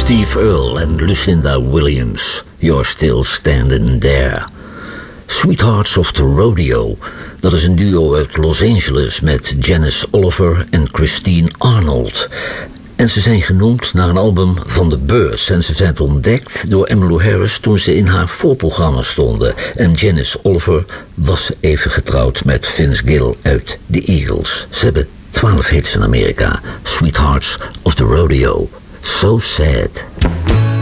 Steve Earle en Lucinda Williams, You're Still Standing There. Sweethearts of the Rodeo, dat is een duo uit Los Angeles met Janice Oliver en Christine Arnold. En ze zijn genoemd naar een album van The Byrds. En ze zijn ontdekt door Emmylou Harris toen ze in haar voorprogramma stonden. En Janice Oliver was even getrouwd met Vince Gill uit The Eagles. Ze hebben 12 hits in Amerika. Sweethearts of the Rodeo. So sad.